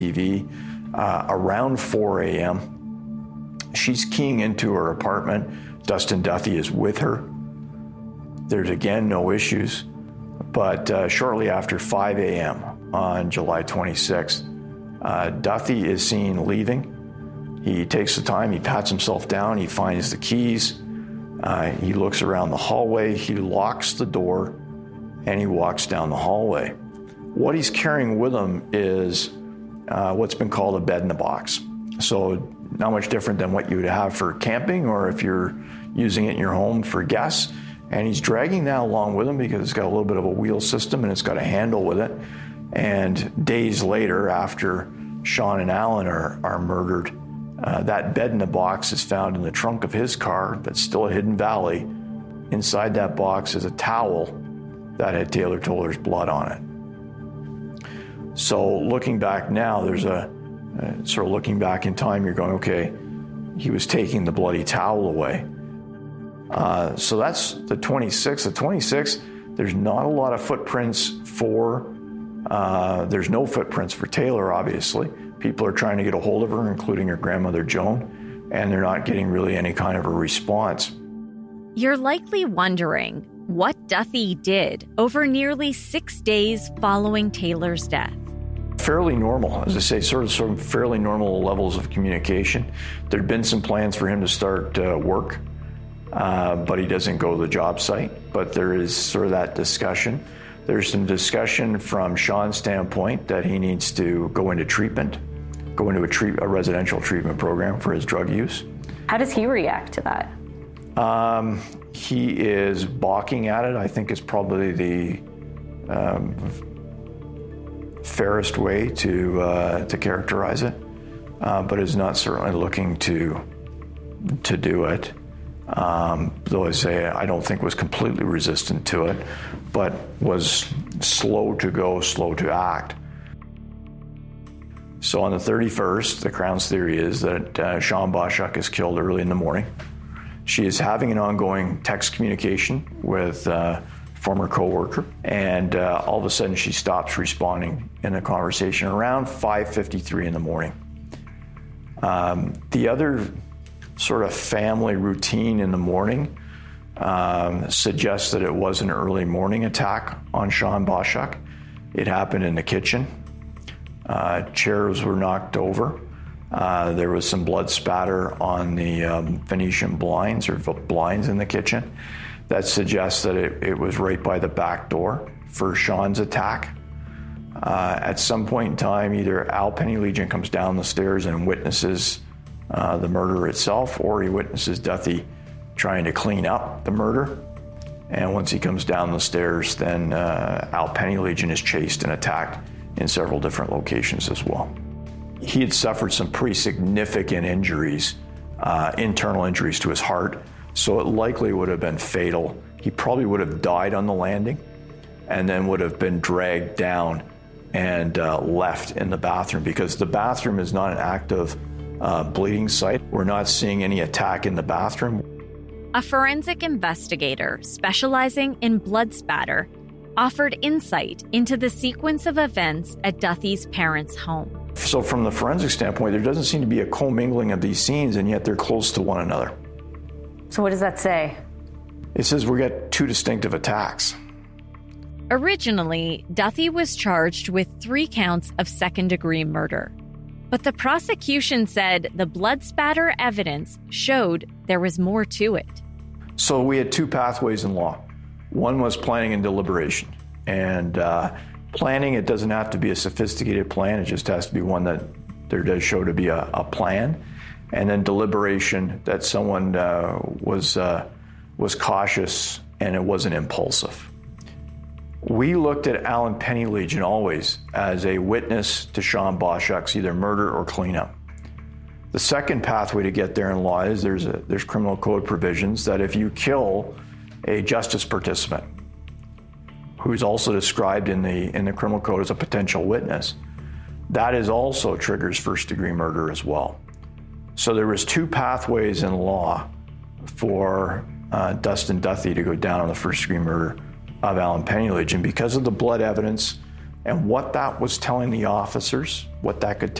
TV around 4 a.m. She's keying into her apartment. Dustin Duthie is with her. There's, again, no issues. But shortly after 5 a.m. on July 26th, Duthie is seen leaving. He takes the time, he pats himself down, he finds the keys, he looks around the hallway, he locks the door, and he walks down the hallway. What he's carrying with him is what's been called a bed in a box. So not much different than what you would have for camping or if you're using it in your home for guests. And he's dragging that along with him because it's got a little bit of a wheel system and it's got a handle with it. And days later, after Sean and Alan are murdered, that bed in the box is found in the trunk of his car that's still at Hidden Valley. Inside that box is a towel that had Taylor Toller's blood on it. So looking back now, there's sort of looking back in time, you're going, okay, he was taking the bloody towel away. So that's the 26th. The 26th, there's not a lot of footprints there's no footprints for Taylor, obviously. People are trying to get a hold of her, including her grandmother, Joan, and they're not getting really any kind of a response. You're likely wondering what Duthie did over nearly 6 days following Taylor's death. Fairly normal, as I say, sort of fairly normal levels of communication. There'd been some plans for him to start work, but he doesn't go to the job site. But there is sort of that discussion. There's some discussion from Sean's standpoint that he needs to go into treatment, go into a residential treatment program for his drug use. How does he react to that? He is balking at it. I think it's probably the fairest way to characterize it, but is not certainly looking to do it. Though I say I don't think was completely resistant to it, but was slow to go, slow to act. So on the 31st, the Crown's theory is that Sean Boschuk is killed early in the morning. She is having an ongoing text communication with former co-worker, and all of a sudden she stops responding in the conversation around 5:53 in the morning. The other sort of family routine in the morning suggests that it was an early morning attack on Sean Boschuk. It happened in the kitchen. Chairs were knocked over. There was some blood spatter on the Venetian blinds or blinds in the kitchen. That suggests that it was right by the back door for Sean's attack. At some point in time, either Al Penny-Legion comes down the stairs and witnesses the murder itself, or he witnesses Duthie trying to clean up the murder. And once he comes down the stairs, then Al Penny-Legion is chased and attacked in several different locations as well. He had suffered some pretty significant injuries, internal injuries to his heart, so it likely would have been fatal. He probably would have died on the landing and then would have been dragged down and left in the bathroom, because the bathroom is not an active bleeding site. We're not seeing any attack in the bathroom. A forensic investigator specializing in blood spatter offered insight into the sequence of events at Duthie's parents' home. So from the forensic standpoint, there doesn't seem to be a commingling of these scenes, and yet they're close to one another. So what does that say? It says we got two distinctive attacks. Originally, Duthie was charged with 3 counts of second-degree murder. But the prosecution said the blood spatter evidence showed there was more to it. So we had 2 pathways in law. One was planning and deliberation. And planning, it doesn't have to be a sophisticated plan. It just has to be one that there does show to be a plan. And then deliberation, that someone was cautious and it wasn't impulsive. We looked at Alan Penny-Legion always as a witness to Sean Boschuk's either murder or cleanup. The second pathway to get there in law is there's criminal code provisions that if you kill a justice participant, who's also described in the criminal code as a potential witness, that is also triggers first-degree murder as well. So there was 2 pathways in law for Dustin Duthie to go down on the first-degree murder of Alan Penny-Legion because of the blood evidence And what that was telling the officers, what that could